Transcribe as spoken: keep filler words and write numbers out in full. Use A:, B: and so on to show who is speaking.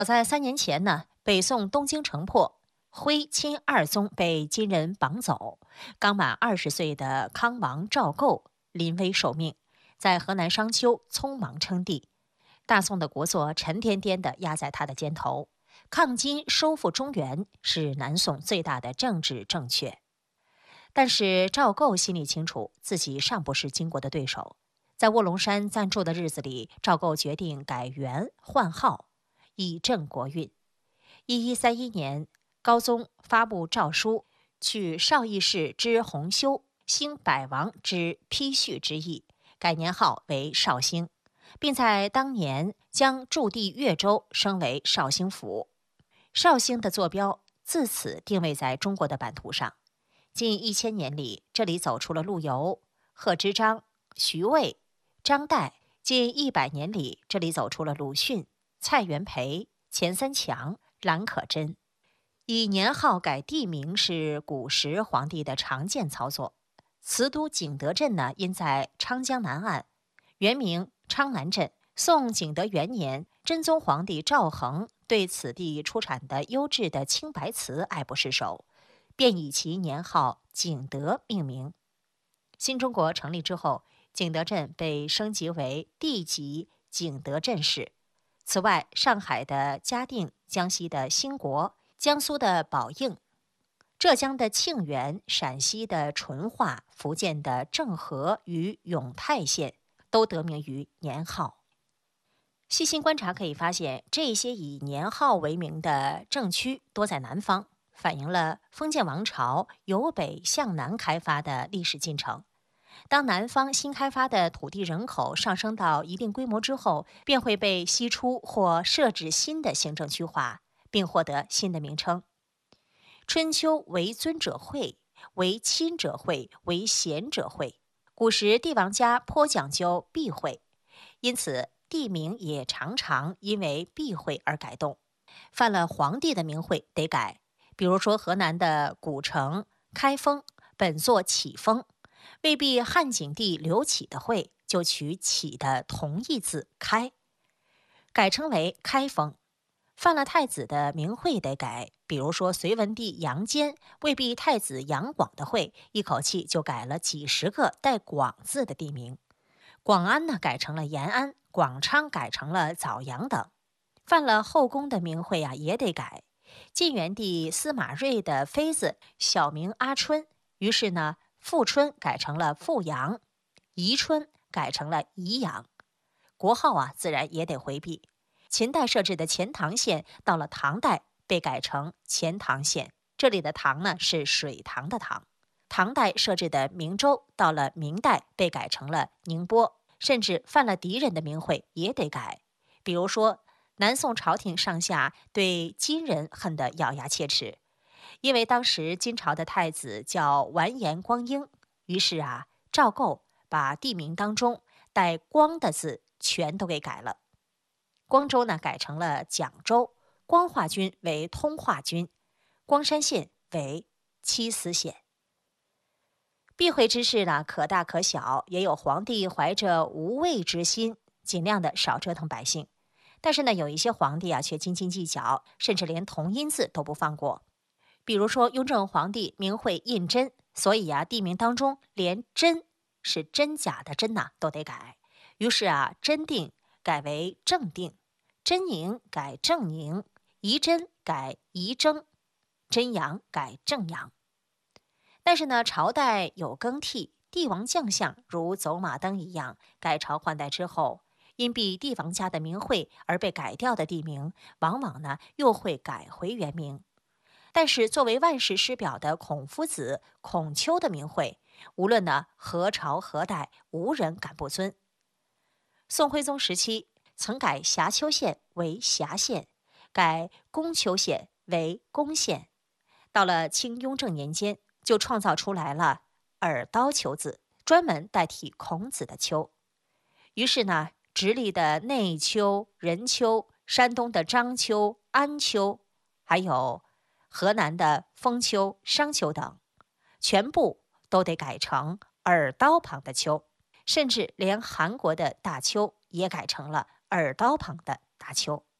A: 早在三年前呢，北宋东京城破，徽钦二宗被金人绑走，刚满二十岁的康王赵构临危受命，在河南商丘匆忙称帝。大宋的国祚沉甸甸地压在他的肩头，抗金收复中原是南宋最大的政治正确。但是赵构心里清楚，自己尚不是金国的对手。在卧龙山暂住的日子里，赵构决定改元换号，以正国运。一一三一年，高宗发布诏书，取邵义氏之弘修、兴百王之丕序之意，改年号为绍兴，并在当年将驻地越州升为绍兴府。绍兴的坐标自此定位在中国的版图上。近一千年里，这里走出了陆游、贺知章、徐渭、张岱；近一百年里，这里走出了鲁迅、蔡元培、钱三强、兰可珍。以年号改地名是古时皇帝的常见操作。慈都景德镇呢，因在昌江南岸，原名昌南镇。宋景德元年，真宗皇帝赵恒对此地出产的优质的青白瓷爱不释手，便以其年号景德命名。新中国成立之后，景德镇被升级为地级景德镇市。此外，上海的嘉定、江西的兴国、江苏的宝应、浙江的庆元、陕西的淳化、福建的政和与永泰县都得名于年号。细心观察可以发现，这些以年号为名的政区多在南方，反映了封建王朝由北向南开发的历史进程。当南方新开发的土地人口上升到一定规模之后，便会被析出或设置新的行政区划，并获得新的名称。春秋为尊者讳，为亲者讳，为贤者讳。古时帝王家颇讲究避讳，因此地名也常常因为避讳而改动。犯了皇帝的名讳得改，比如说河南的古城开封本作启封，未必汉景帝刘启的讳，就取启的同义字开，改称为开封。犯了太子的名讳得改，比如说隋文帝杨坚未必太子杨广的讳，一口气就改了几十个带广字的地名。广安呢改成了延安，广昌改成了枣阳等。犯了后宫的名讳啊也得改。晋元帝司马睿的妃子小名阿春，于是呢富春改成了富阳，宜春改成了宜阳。国号啊自然也得回避。秦代设置的钱塘县到了唐代被改成钱塘县，这里的塘呢是水塘的塘。唐代设置的明州到了明代被改成了宁波。甚至犯了敌人的名讳也得改，比如说南宋朝廷上下对金人恨得咬牙切齿，因为当时金朝的太子叫完颜光英，于是啊赵构把地名当中带光的字全都给改了。光州呢改成了蒋州，光化军为通化军，光山县为七司县。避讳之事呢，可大可小，也有皇帝怀着无畏之心，尽量的少折腾百姓。但是呢，有一些皇帝啊，却斤斤计较，甚至连同音字都不放过。比如说，雍正皇帝名讳胤禛，所以啊，地名当中连真是真假的真呐、啊、都得改。于是啊，真定改为正定，真宁改正宁，仪真改仪征，真阳改正阳。但是呢，朝代有更替，帝王将相如走马灯一样，改朝换代之后，因避帝王家的名讳而被改掉的地名，往往呢又会改回原名。但是作为万世师表的孔夫子、孔丘的名讳，无论呢何朝何代，无人敢不尊。宋徽宗时期曾改瑕丘县为瑕县，改宫丘县为宫县。到了清雍正年间，就创造出来了耳刀丘字，专门代替孔子的丘。于是呢，直隶的内丘、任丘，山东的章丘、安丘，还有河南的封丘、商丘等，全部都得改成耳刀旁的丘，甚至连韩国的大邱也改成了耳刀旁的大邱。